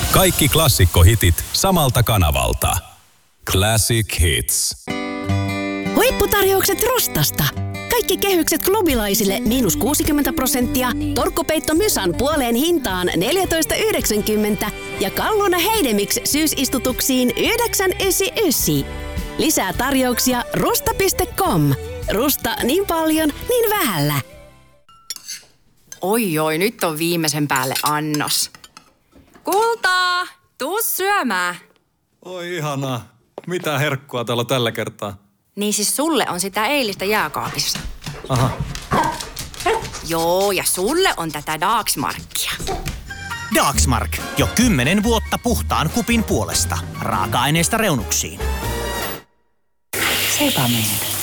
Kaikki klassikkohitit samalta kanavalta. Classic Hits. Huipputarjoukset Rustasta. Kaikki kehykset klubilaisille -60%, torkkupeitto Mysan puoleen hintaan 14,90 ja Kalluna Heidemix syysistutuksiin 9,99. Lisää tarjouksia rusta.com. Rusta niin paljon, niin vähällä. Oi, nyt on viimeisen päälle annos. Kultaa, tuu syömään. Oi ihanaa. Mitä herkkua täällä tällä kertaa? Niin siis sulle on sitä eilistä jääkaapissa. Aha. Joo, ja sulle on tätä Dagsmarkia. Dagsmark. Jo 10 vuotta puhtaan kupin puolesta. Raaka-aineista reunuksiin. Sepä mene.